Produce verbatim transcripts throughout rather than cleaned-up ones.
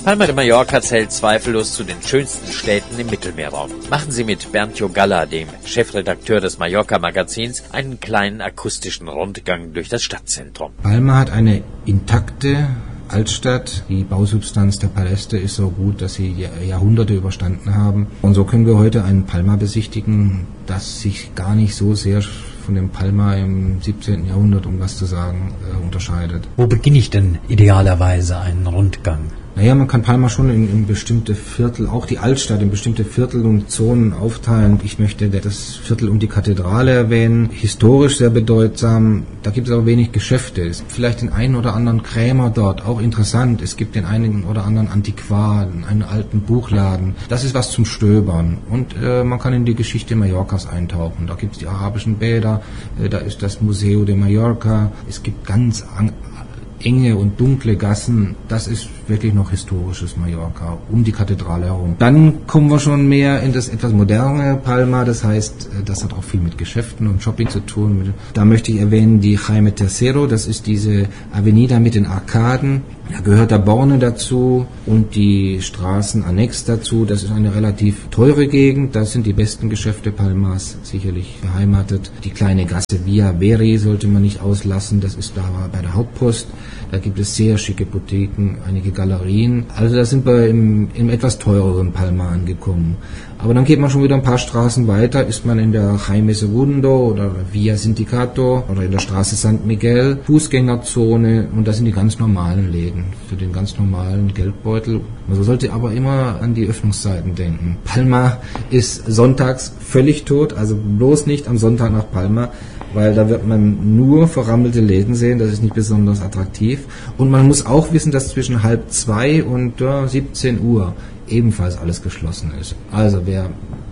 Palma de Mallorca zählt zweifellos zu den schönsten Städten im Mittelmeerraum. Machen Sie mit Bernd Jogalla, dem Chefredakteur des Mallorca-Magazins, einen kleinen akustischen Rundgang durch das Stadtzentrum. Palma hat eine intakte Altstadt. Die Bausubstanz der Paläste ist so gut, dass sie Jahrhunderte überstanden haben. Und so können wir heute einen Palma besichtigen, das sich gar nicht so sehr von dem Palma im siebzehnten Jahrhundert, um was zu sagen, äh, unterscheidet. Wo beginne ich denn idealerweise einen Rundgang? Naja, man kann Palma schon in, in bestimmte Viertel, auch die Altstadt in bestimmte Viertel und Zonen aufteilen. Ich möchte das Viertel um die Kathedrale erwähnen, historisch sehr bedeutsam. Da gibt es aber wenig Geschäfte. Es gibt vielleicht den einen oder anderen Krämer dort, auch interessant. Es gibt den einen oder anderen Antiquar, einen alten Buchladen. Das ist was zum Stöbern. Und äh, man kann in die Geschichte Mallorcas eintauchen. Da gibt es die arabischen Bäder, äh, da ist das Museo de Mallorca. Es gibt ganz an, enge und dunkle Gassen, das ist wirklich noch historisches Mallorca, um die Kathedrale herum. Dann kommen wir schon mehr in das etwas moderne Palma, das heißt, das hat auch viel mit Geschäften und Shopping zu tun. Da möchte ich erwähnen die Jaime Tercero, das ist diese Avenida mit den Arkaden. Da gehört der Borne dazu und die Straßen annex dazu. Das ist eine relativ teure Gegend. Da sind die besten Geschäfte Palmas sicherlich beheimatet. Die kleine Gasse Via Veri sollte man nicht auslassen. Das ist da bei der Hauptpost. Da gibt es sehr schicke Boutiquen, einige Galerien. Also da sind wir im, im etwas teureren Palma angekommen. Aber dann geht man schon wieder ein paar Straßen weiter, ist man in der Jaime Segundo oder Via Sindicato oder in der Straße San Miguel, Fußgängerzone, und das sind die ganz normalen Läden für den ganz normalen Geldbeutel. Man sollte aber immer an die Öffnungszeiten denken. Palma ist sonntags völlig tot, also bloß nicht am Sonntag nach Palma, weil da wird man nur verrammelte Läden sehen, das ist nicht besonders attraktiv. Und man muss auch wissen, dass zwischen halb zwei und ja, siebzehn Uhr ebenfalls alles geschlossen ist. Also wer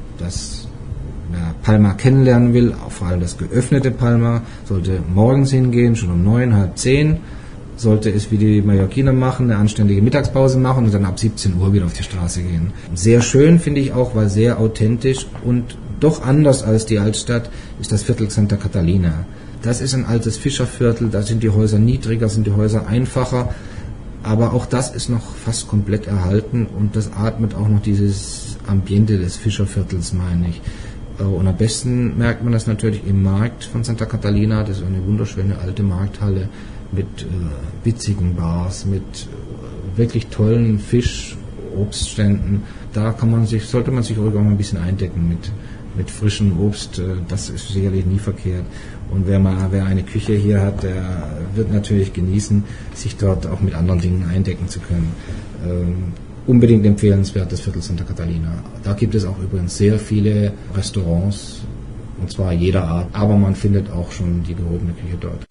das wer Palma kennenlernen will, vor allem das geöffnete Palma, sollte morgens hingehen, schon um neun, halb zehn, sollte es wie die Mallorquiner machen, eine anständige Mittagspause machen und dann ab siebzehn Uhr wieder auf die Straße gehen. Sehr schön finde ich auch, weil sehr authentisch und doch anders als die Altstadt ist das Viertel Santa Catalina. Das ist ein altes Fischerviertel, da sind die Häuser niedriger, sind die Häuser einfacher, aber auch das ist noch fast komplett erhalten und das atmet auch noch dieses Ambiente des Fischerviertels, meine ich. Und am besten merkt man das natürlich im Markt von Santa Catalina. Das ist eine wunderschöne alte Markthalle mit äh, witzigen Bars, mit äh, wirklich tollen Fisch-, Obstständen. Da kann man sich, sollte man sich ruhig auch mal ein bisschen eindecken mit, mit frischem Obst. Äh, das ist sicherlich nie verkehrt. Und wer mal, wer eine Küche hier hat, der wird natürlich genießen, sich dort auch mit anderen Dingen eindecken zu können. Ähm, unbedingt empfehlenswert das Viertel Santa Catalina. Da gibt es auch übrigens sehr viele Restaurants, und zwar jeder Art, aber man findet auch schon die gehobene Küche dort.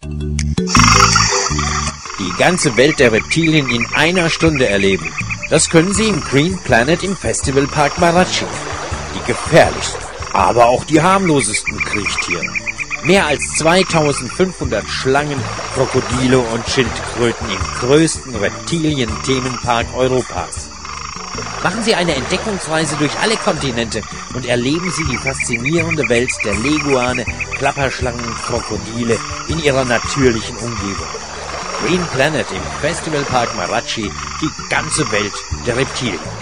Die ganze Welt der Reptilien in einer Stunde erleben. Das können Sie im Green Planet im Festivalpark Marachi. Die gefährlichsten, aber auch die harmlosesten Kriechtiere. Mehr als zweitausendfünfhundert Schlangen, Krokodile und Schildkröten im größten Reptilien-Themenpark Europas. Machen Sie eine Entdeckungsreise durch alle Kontinente und erleben Sie die faszinierende Welt der Leguane, Klapperschlangen, Krokodile in ihrer natürlichen Umgebung. Green Planet im Festivalpark Marachi, die ganze Welt der Reptilien.